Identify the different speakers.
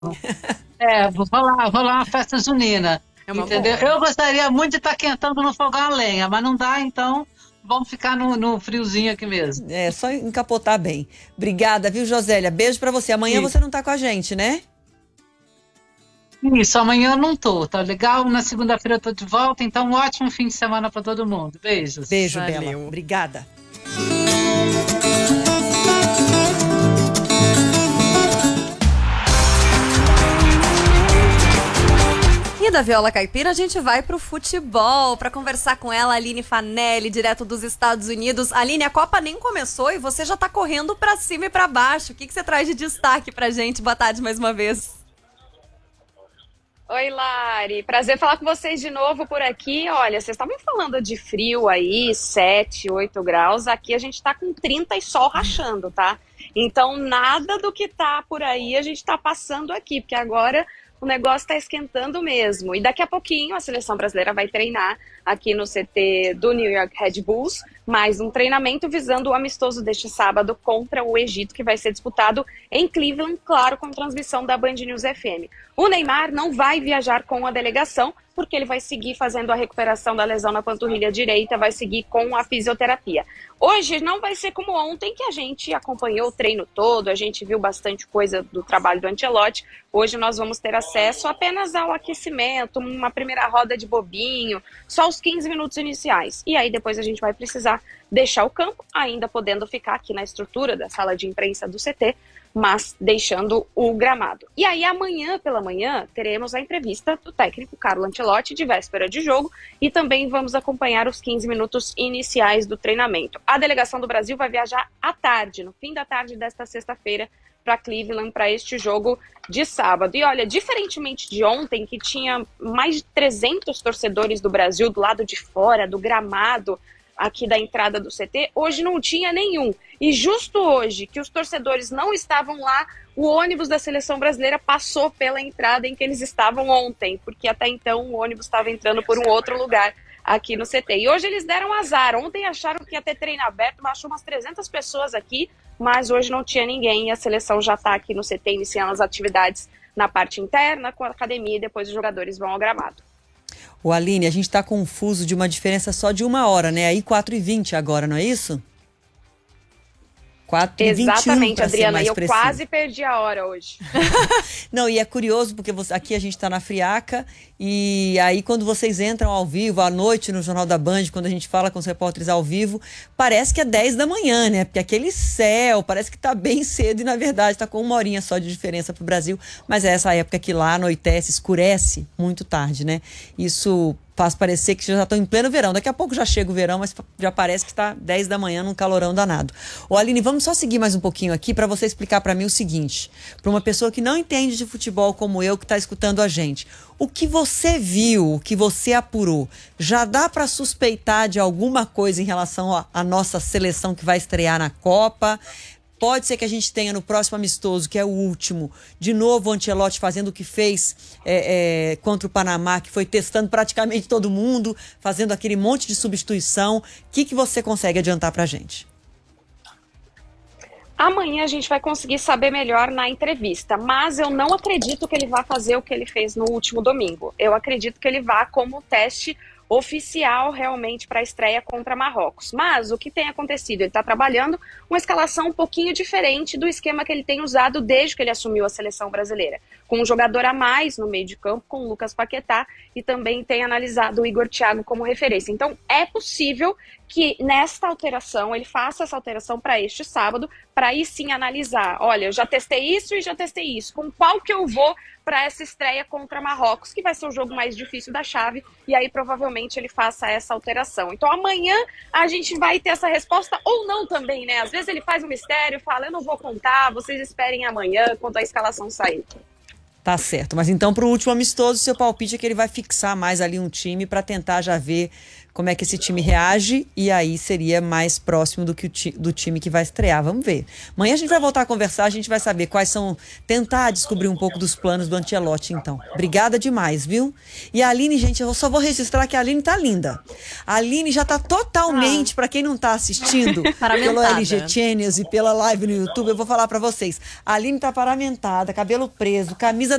Speaker 1: Rolar uma festa junina,
Speaker 2: É uma
Speaker 1: entendeu?
Speaker 2: boa.
Speaker 1: Eu gostaria muito de estar quentando no fogão a lenha, mas não dá, então vamos ficar no friozinho aqui mesmo.
Speaker 3: É, só encapotar bem. Obrigada, viu, Josélia? Beijo pra você. Amanhã
Speaker 1: E-
Speaker 3: você não tá com a gente, né?
Speaker 1: Isso, amanhã eu não tô, tá legal? Na segunda-feira eu tô de volta, então um ótimo fim de semana para todo mundo. Beijos.
Speaker 3: Beijo, Bela.
Speaker 2: Valeu.
Speaker 3: Obrigada.
Speaker 2: E da Viola Caipira a gente vai pro futebol para conversar com ela, Aline Fanelli, direto dos Estados Unidos. Aline, a Copa nem começou e você já tá correndo pra cima e pra baixo. O que você traz de destaque pra gente? Boa tarde mais uma vez.
Speaker 4: Oi, Lari. Prazer falar com vocês de novo por aqui. Olha, vocês estavam falando de frio aí, 7, 8 graus. Aqui a gente tá com 30 e sol rachando, tá? Então, nada do que tá por aí a gente tá passando aqui, porque agora o negócio tá esquentando mesmo. E daqui a pouquinho a seleção brasileira vai treinar aqui no CT do New York Red Bulls, mais um treinamento visando o amistoso deste sábado contra o Egito, que vai ser disputado em Cleveland, claro, com transmissão da Band News FM. O Neymar não vai viajar com a delegação, porque ele vai seguir fazendo a recuperação da lesão na panturrilha direita, vai seguir com a fisioterapia. Hoje não vai ser como ontem, que a gente acompanhou o treino todo, a gente viu bastante coisa do trabalho do Ancelotti. Hoje nós vamos ter acesso apenas ao aquecimento, uma primeira roda de bobinho, só os 15 minutos iniciais. E aí depois a gente vai precisar deixar o campo, ainda podendo ficar aqui na estrutura da sala de imprensa do CT, mas deixando o gramado. E aí amanhã pela manhã teremos a entrevista do técnico Carlo Ancelotti de véspera de jogo e também vamos acompanhar os 15 minutos iniciais do treinamento. A delegação do Brasil vai viajar à tarde, no fim da tarde desta sexta-feira, para Cleveland, para este jogo de sábado. E olha, diferentemente de ontem, que tinha mais de 300 torcedores do Brasil do lado de fora, do gramado, aqui da entrada do CT, hoje não tinha nenhum. E justo hoje, que os torcedores não estavam lá, o ônibus da seleção brasileira passou pela entrada em que eles estavam ontem, porque até então o ônibus estava entrando por um outro lugar aqui no CT. E hoje eles deram azar. Ontem acharam que ia ter treino aberto, achou umas 300 pessoas aqui, mas hoje não tinha ninguém e a seleção já está aqui no CT iniciando as atividades na parte interna, com a academia, e depois os jogadores vão ao gramado.
Speaker 3: Ô, Aline, a gente tá confuso de uma diferença só de 1 hora, né? Aí 4h20 agora, não é isso? 4h21
Speaker 4: Exatamente,
Speaker 3: para ser
Speaker 4: Adriana,
Speaker 3: mais
Speaker 4: e eu
Speaker 3: preciso.
Speaker 4: quase perdi a hora hoje.
Speaker 3: Não, e é curioso porque aqui a gente está na Friaca e aí quando vocês entram ao vivo, à noite no Jornal da Band, quando a gente fala com os repórteres ao vivo, parece que é 10 da manhã, né? Porque aquele céu parece que tá bem cedo e na verdade tá com 1 horinha só de diferença pro Brasil, mas é essa época que lá anoitece, escurece muito tarde, né? Isso faz parecer que já estão em pleno verão. Daqui a pouco já chega o verão, mas já parece que está 10 da manhã num calorão danado. Ô, Aline, vamos só seguir mais um pouquinho aqui para você explicar para mim o seguinte. Para uma pessoa que não entende de futebol como eu, que está escutando a gente. O que você viu, o que você apurou, já dá para suspeitar de alguma coisa em relação à nossa seleção que vai estrear na Copa? Pode ser que a gente tenha no próximo amistoso, que é o último, de novo o Ancelotti fazendo o que fez contra o Panamá, que foi testando praticamente todo mundo, fazendo aquele monte de substituição. O que você consegue adiantar pra gente?
Speaker 4: Amanhã a gente vai conseguir saber melhor na entrevista, mas eu não acredito que ele vá fazer o que ele fez no último domingo. Eu acredito que ele vá como teste oficial realmente para a estreia contra Marrocos. Mas o que tem acontecido? Ele está trabalhando uma escalação um pouquinho diferente do esquema que ele tem usado desde que ele assumiu a seleção brasileira. Com um jogador a mais no meio de campo, com o Lucas Paquetá, e também tem analisado o Igor Thiago como referência. Então é possível que nesta alteração, ele faça essa alteração para este sábado, para aí sim analisar, olha, eu já testei isso e já testei isso, com qual que eu vou para essa estreia contra Marrocos, que vai ser o jogo mais difícil da chave, e aí provavelmente ele faça essa alteração. Então amanhã a gente vai ter essa resposta, ou não também, né? Às vezes ele faz um mistério e fala, eu não vou contar, vocês esperem amanhã, quando a escalação sair.
Speaker 3: Tá certo, mas então pro último amistoso, seu palpite é que ele vai fixar mais ali um time para tentar já ver como é que esse time reage, e aí seria mais próximo do time que vai estrear. Vamos ver. Amanhã a gente vai voltar a conversar, a gente vai saber quais são, tentar descobrir um pouco dos planos do Ancelotti, então. Obrigada demais, viu? E a Aline, gente, eu só vou registrar que a Aline tá linda. A Aline já tá totalmente, pra quem não tá assistindo, pelo LG Channels e pela live no YouTube, eu vou falar pra vocês. A Aline tá paramentada, cabelo preso, camisa